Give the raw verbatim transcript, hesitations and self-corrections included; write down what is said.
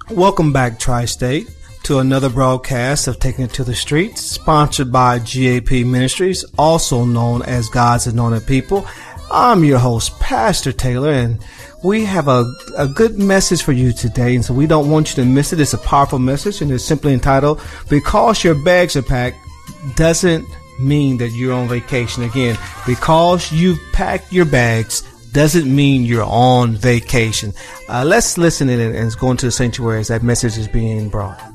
Welcome back, Tri-State, to another broadcast of Taking It to the Streets, sponsored by G A P Ministries, also known as God's Anointed People. I'm your host, Pastor Taylor, and we have a, a good message for you today, and so we don't want you to miss it. It's a powerful message, and it's simply entitled, Because Your Bags Are Packed Doesn't Mean That You're on Vacation. Again, because you've packed your bags doesn't mean you're on vacation. Uh, let's listen in and go into the sanctuary as that message is being brought.